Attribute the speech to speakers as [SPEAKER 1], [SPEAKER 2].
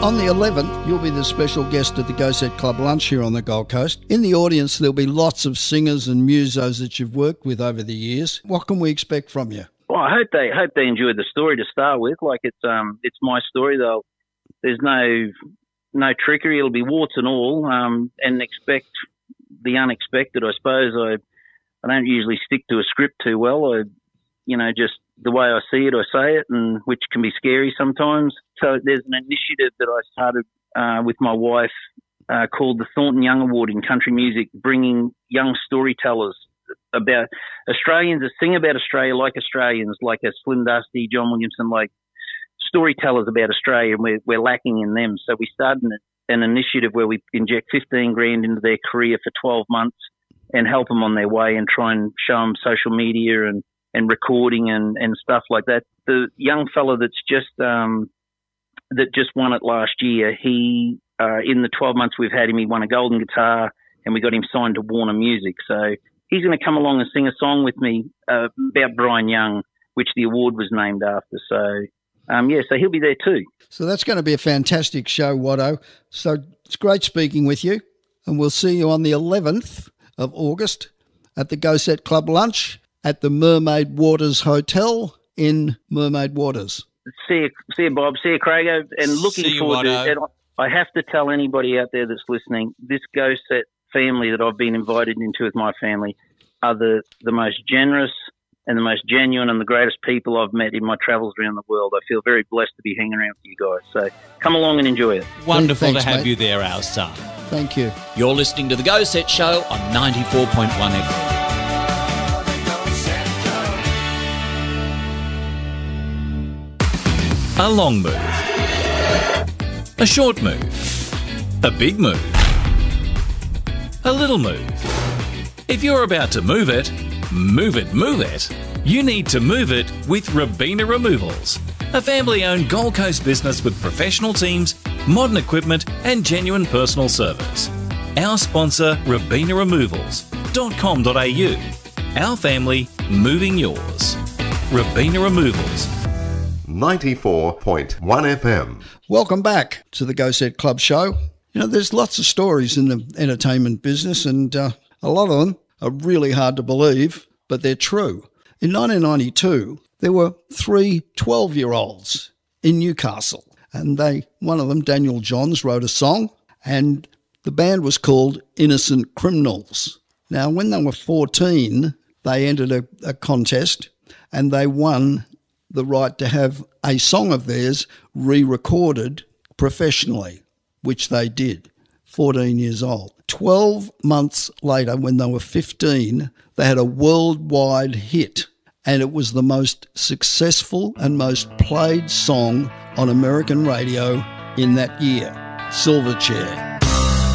[SPEAKER 1] On the 11th, you'll be the special guest at the Go Set Club lunch here on the Gold Coast. In the audience, there'll be lots of singers and musos that you've worked with over the years. What can we expect from you?
[SPEAKER 2] Well, I hope they enjoyed the story to start with. Like it's my story though. There's no trickery. It'll be warts and all, and expect the unexpected. I suppose I don't usually stick to a script too well. Just the way I see it, I say it, and which can be scary sometimes. So there's an initiative that I started with my wife called the Thornton Young Award in Country Music, bringing young storytellers about Australians that sing about Australia like Australians, like a Slim Dusty, John Williamson, like storytellers about Australia, and we're lacking in them. So we started an initiative where we inject $15,000 into their career for 12 months and help them on their way and try and show them social media and recording and stuff like that. The young fella that just won it last year, he in the 12 months we've had him, he won a golden guitar and we got him signed to Warner Music. So he's going to come along and sing a song with me about Brian Young, which the award was named after. So, so he'll be there too.
[SPEAKER 1] So that's going to be a fantastic show, Watto. So it's great speaking with you, and we'll see you on the 11th of August at the Go Set Club lunch at the Mermaid Waters Hotel in Mermaid Waters.
[SPEAKER 2] See you, Bob. See you, Craig. And looking forward to it. I have to tell anybody out there that's listening, this Go Set family that I've been invited into with my family are the most generous and the most genuine and the greatest people I've met in my travels around the world. I feel very blessed to be hanging around with you guys. So come along and enjoy it.
[SPEAKER 3] Wonderful
[SPEAKER 1] Thanks,
[SPEAKER 3] to have
[SPEAKER 1] mate.
[SPEAKER 3] you there, our son.
[SPEAKER 1] Thank you.
[SPEAKER 3] You're listening to The Go Set Show on 94.1 FM. A long move, a short move, a big move, a little move. If you're about to move it, you need to move it with Robina Removals, a family-owned Gold Coast business with professional teams, modern equipment and genuine personal service. Our sponsor, robinaremovals.com.au. Our family, moving yours. Robina Removals.
[SPEAKER 4] 94.1 FM.
[SPEAKER 1] Welcome back to the Go Set Club show. There's lots of stories in the entertainment business, and a lot of them are really hard to believe, but they're true. In 1992, there were 3 12-year-olds in Newcastle, and one of them, Daniel Johns, wrote a song, and the band was called Innocent Criminals. Now, when they were 14, they entered a contest, and they won the right to have a song of theirs re-recorded professionally, which they did, 14 years old. 12 months later, when they were 15, they had a worldwide hit, and it was the most successful and most played song on American radio in that year, Silverchair.